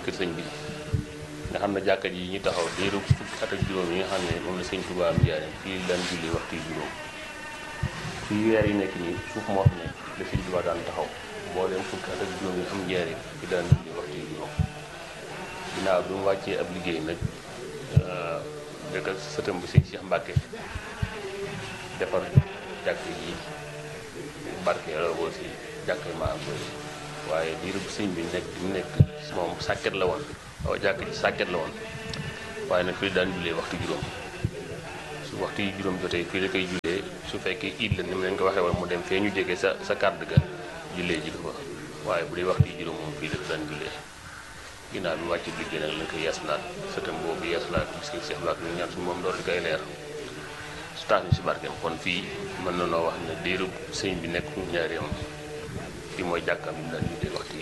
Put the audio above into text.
kër sëñ bi nga xam ne jàkka ji ñu taxaw diiru fukki at ak juróom yi nga xam ne moom la sëñ Tuubaa am njaareem fii daan julli waxtu yu juróom fii weer yi nekk nii suuf moo fi nekk la sëñ Tuubaa daan taxaw mboolem fukki at ak juróom yi am njaareem fii daan julli waxtu yu juróom ginnaaw bi mu wàccee ab liggéey nag dëkk ak sëtam bi sëñ Cheikh Mbacke defar jàkk yi barke lool si jàkk yi ma am waaye diiru sëñ bi nekk di mu nekk moom sàkket la woon waaw jàkk ji sàkket la woon waaye nag fii daan jullee waxtu juróom su waxtu yi juróom jotee fii la koy jullee su fekkee iid la ni mu leen ko waxee woon mu dem fee ñu jege sa kàdd ga jullee ji ko fa waaye bu dee waxtu yi juróom moom fii la ko daan jullee ginnaaw bi wàcc liggéey nag lañ koy yeesalaat sëtam boobu yeesalaat bis ki Cheikh Mbacke ñaan suñu moom doon di koy leer su tax ñu si barkeem kon fii mën na noo wax ne diiru sëñ bi nekk njaareem fii mooy jàkkaam bi mu daan jullee waxtu